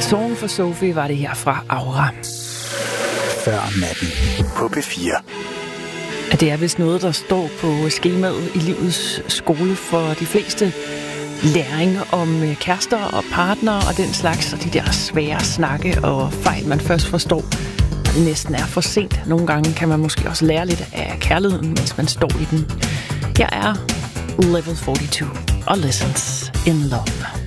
Song for Sophie var det her fra Aura. Før natten på P4. Det er vist noget, der står på skemaet i livets skole for de fleste. Læring om kærester og partnere og den slags, og de der svære snakke og fejl, man først forstår, og det næsten er for sent. Nogle gange kan man måske også lære lidt af kærligheden, mens man står i den. Jeg er Level 42 og Lessons in Love.